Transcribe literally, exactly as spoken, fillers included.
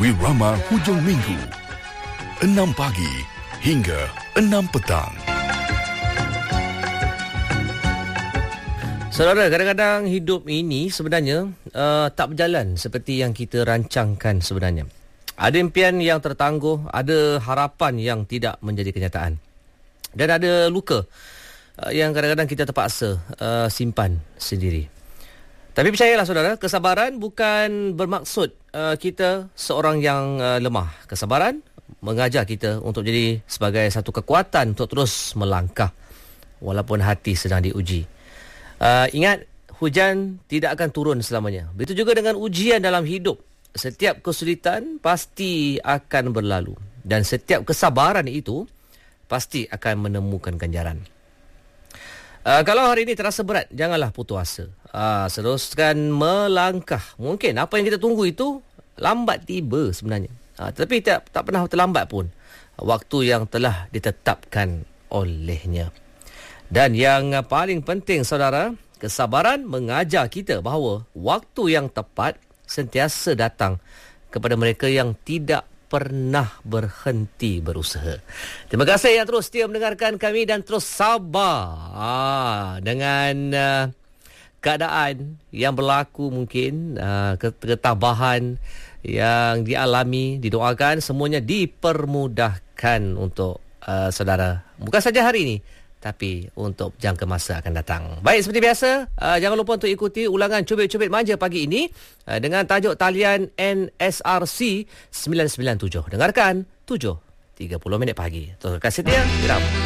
Wirama Hujung Minggu, enam pagi hingga enam petang. Saudara, kadang-kadang hidup ini sebenarnya uh, tak berjalan seperti yang kita rancangkan sebenarnya. Ada impian yang tertangguh, ada harapan yang tidak menjadi kenyataan. Dan ada luka uh, yang kadang-kadang kita terpaksa uh, simpan sendiri. Tapi percayalah saudara, kesabaran bukan bermaksud uh, kita seorang yang uh, lemah. Kesabaran mengajar kita untuk jadi sebagai satu kekuatan untuk terus melangkah walaupun hati sedang diuji. Uh, ingat, hujan tidak akan turun selamanya. Begitu juga dengan ujian dalam hidup. Setiap kesulitan pasti akan berlalu. Dan setiap kesabaran itu pasti akan menemukan ganjaran. Uh, kalau hari ini terasa berat, janganlah putus asa. Uh, teruskan melangkah. Mungkin apa yang kita tunggu itu lambat tiba sebenarnya. Uh, tetapi tak, tak pernah terlambat pun waktu yang telah ditetapkan olehnya. Dan yang paling penting saudara, kesabaran mengajar kita bahawa waktu yang tepat sentiasa datang kepada mereka yang tidak pernah berhenti berusaha. Terima kasih yang terus setia mendengarkan kami dan terus sabar ah, dengan uh, keadaan yang berlaku mungkin, uh, ketabahan yang dialami, didoakan semuanya dipermudahkan untuk uh, saudara. Bukan saja hari ini, tapi untuk jangka masa akan datang. Baik, seperti biasa, uh, jangan lupa untuk ikuti ulangan Cubit-Cubit Manja pagi ini uh, dengan tajuk talian N S R C sembilan sembilan tujuh. Dengarkan tujuh tiga puluh minit pagi. Terima kasih setia. Viram.